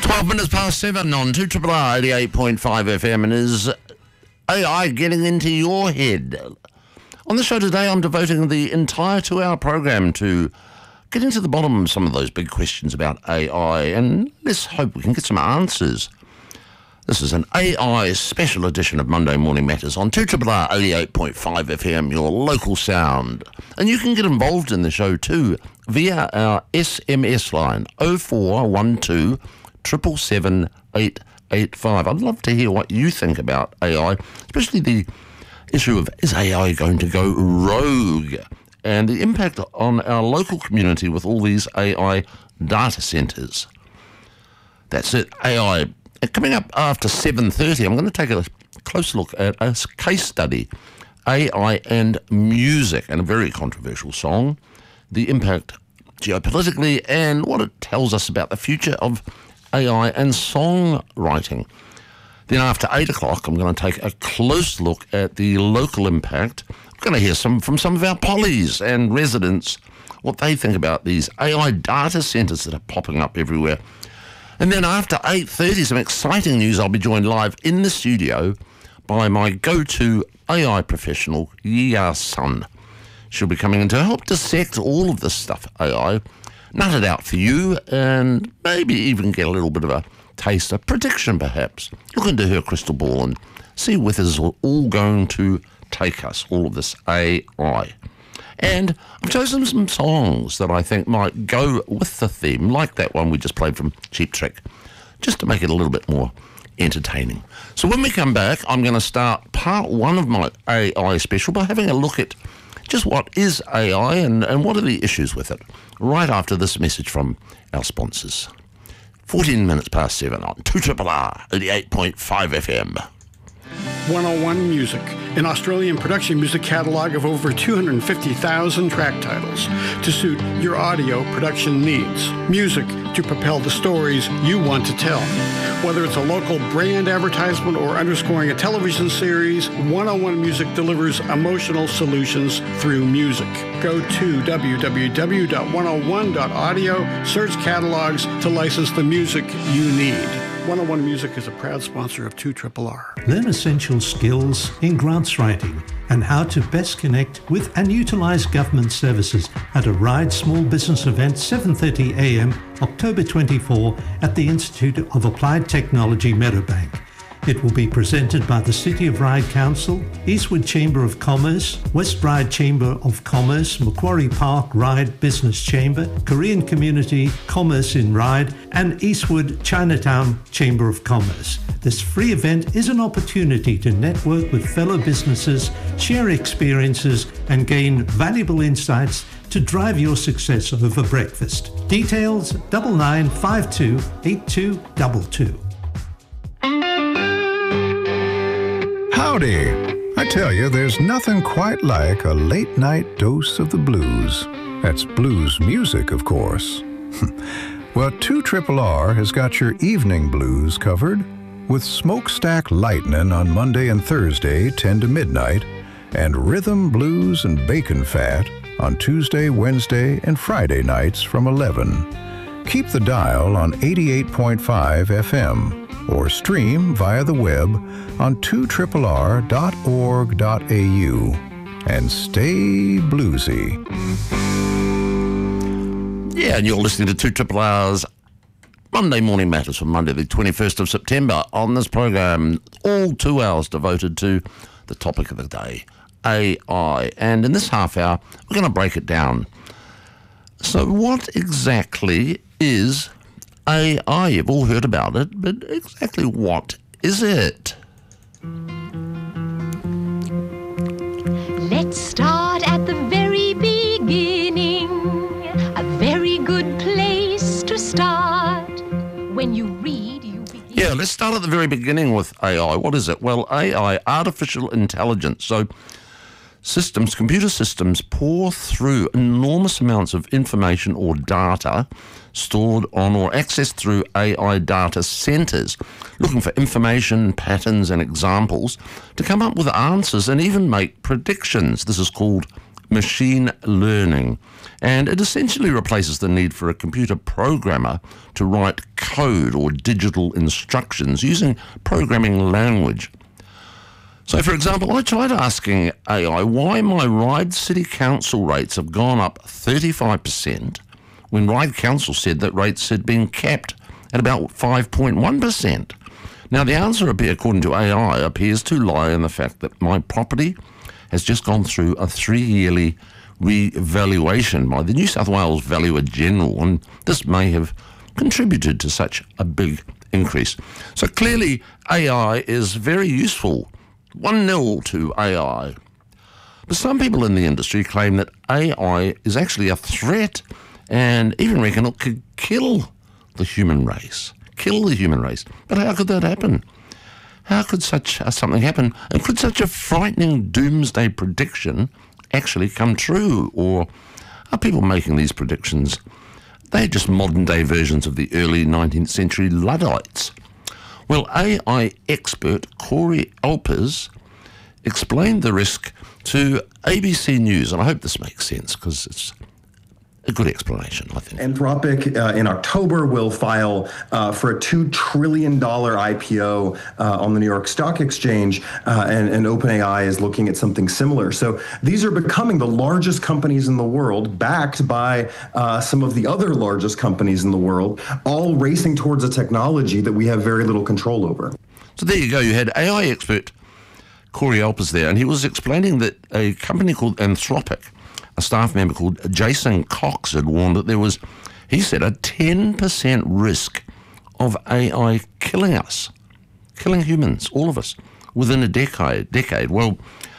12 minutes past 7 on 2RRR 88.5 FM, and is AI getting into your head? On the show today, I'm devoting the entire 2-hour program to getting to the bottom of some of those big questions about AI, and let's hope we can get some answers. This is an AI special edition of Monday Morning Matters on 2RRR 88.5 FM, your local sound. And you can get involved in the show too via our SMS line 0412 777 885. I'd love to hear what you think about AI, especially the issue of, is AI going to go rogue, and the impact on our local community with all these AI data centres. That's it, AI. Coming up after 7:30, I'm going to take a close look at a case study, AI and music, and a very controversial song, the impact geopolitically and what it tells us about the future of AI and songwriting. Then after 8 o'clock, I'm going to take a close look at the local impact. I'm going to hear from some of our pollies and residents, what they think about these AI data centres that are popping up everywhere. And then after 8:30, some exciting news. I'll be joined live in the studio by my go-to AI professional, Yia Sun. She'll be coming in to help dissect all of this stuff, AI, nut it out for you, and maybe even get a little bit of a taste, a prediction perhaps. Look into her crystal ball and see where this is all going to take us, all of this AI. And I've chosen some songs that I think might go with the theme, like that one we just played from Cheap Trick, just to make it a little bit more entertaining. So when we come back, I'm going to start part one of my AI special by having a look at just what is AI and what are the issues with it, right after this message from our sponsors. 14 minutes past 7 on 2RRR 88.5 FM. 101 Music, an Australian production music catalogue of over 250,000 track titles to suit your audio production needs. Music to propel the stories you want to tell. Whether it's a local brand advertisement or underscoring a television series, 101 Music delivers emotional solutions through music. Go to www.101.audio, search catalogs to license the music you need. 101 Music is a proud sponsor of 2RRR. Learn essential skills in grants writing and how to best connect with and utilise government services at a RIDE Small Business event 7:30 a.m. October 24 at the Institute of Applied Technology, Meadowbank. It will be presented by the City of Ryde Council, Eastwood Chamber of Commerce, West Ryde Chamber of Commerce, Macquarie Park Ryde Business Chamber, Korean Community Commerce in Ryde, and Eastwood Chinatown Chamber of Commerce. This free event is an opportunity to network with fellow businesses, share experiences, and gain valuable insights to drive your success over breakfast. Details 9952 8222. Howdy! I tell you, there's nothing quite like a late-night dose of the blues. That's blues music, of course. Well, 2RRR has got your evening blues covered with Smokestack Lightnin' on Monday and Thursday, 10 to midnight, and Rhythm, Blues, and Bacon Fat on Tuesday, Wednesday, and Friday nights from 11. Keep the dial on 88.5 FM. Or stream via the web on 2RRR.org.au. And stay bluesy. Yeah, and you're listening to 2RRR's Monday Morning Matters for Monday, the 21st of September. On this program, all 2 hours devoted to the topic of the day, AI. And in this half hour, we're going to break it down. So what exactly is AI? You've all heard about it, but exactly what is it? Let's start at the very beginning. A very good place to start. When you read, you begin. Yeah, let's start at the very beginning with AI. What is it? Well, AI, artificial intelligence. So systems, computer systems, pour through enormous amounts of information or data stored on or accessed through AI data centres, looking for information, patterns and examples to come up with answers and even make predictions. This is called machine learning, and it essentially replaces the need for a computer programmer to write code or digital instructions using programming language. So, for example, I tried asking AI why my Ryde City Council rates have gone up 35% when Ryde Council said that rates had been capped at about 5.1%. Now, the answer, according to AI, appears to lie in the fact that my property has just gone through a 3-yearly revaluation by the New South Wales Valuer General, and this may have contributed to such a big increase. So clearly, AI is very useful. 1-0 to AI. But some people in the industry claim that AI is actually a threat and even reckon it could kill the human race. Kill the human race. But how could that happen? How could such something happen? And could such a frightening doomsday prediction actually come true? Or are people making these predictions? They're just modern-day versions of the early 19th century Luddites. Well, AI expert Corey Alpers explained the risk to ABC News, and I hope this makes sense because it's a good explanation, I think. Anthropic in October will file for a $2 trillion IPO on the New York Stock Exchange, and OpenAI is looking at something similar. So these are becoming the largest companies in the world, backed by some of the other largest companies in the world, all racing towards a technology that we have very little control over. So there you go. You had AI expert Corey Alpers there, and he was explaining that a company called Anthropic, a staff member called Jason Cox, had warned that there was, he said, a 10% risk of AI killing us, killing humans, all of us, within a decade. Well,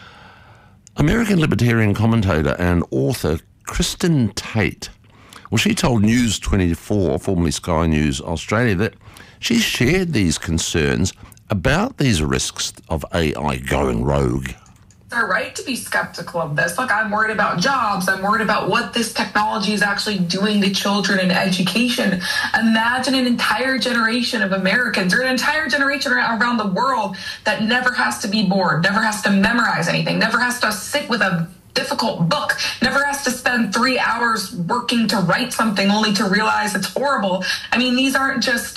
American libertarian commentator and author Kristen Tate, well, she told News 24, formerly Sky News Australia, that she shared these concerns about these risks of AI going rogue. They're right to be skeptical of this. Look, I'm worried about jobs. I'm worried about what this technology is actually doing to children and education. Imagine an entire generation of Americans, or an entire generation around the world, that never has to be bored, never has to memorize anything, never has to sit with a difficult book, never has to spend 3 hours working to write something only to realize it's horrible. I mean, these aren't just,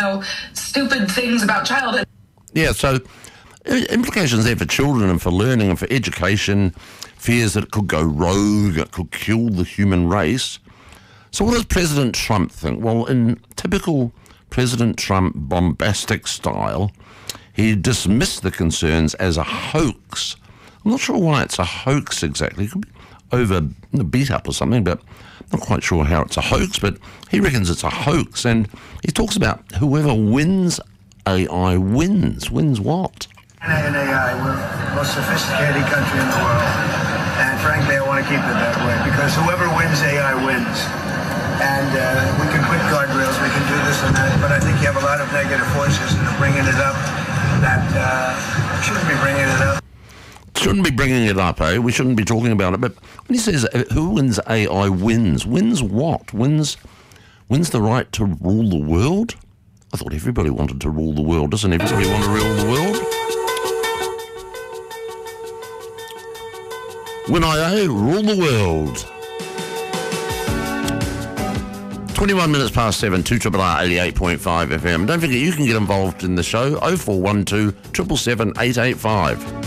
stupid things about childhood. Yeah, so implications there for children and for learning and for education, fears that it could go rogue, it could kill the human race. So what does President Trump think? Well, in typical President Trump bombastic style, he dismissed the concerns as a hoax. I'm not sure why it's a hoax exactly. It could be over beat up or something, but not quite sure how it's a hoax, but he reckons it's a hoax. And he talks about whoever wins AI wins. Wins what? In AI, we're the most sophisticated country in the world. And frankly, I want to keep it that way, because whoever wins AI wins. And we can put guardrails, we can do this and that, but I think you have a lot of negative forces that are bringing it up that shouldn't be bringing it up. Shouldn't be bringing it up, eh? We shouldn't be talking about it. But when he says who wins AI wins, wins what? Wins the right to rule the world? I thought everybody wanted to rule the world. Doesn't everybody want to rule the world? When I rule the world. 21 minutes past 7, 2RRR 88.5 FM. Don't forget, you can get involved in the show, 0412 777 885.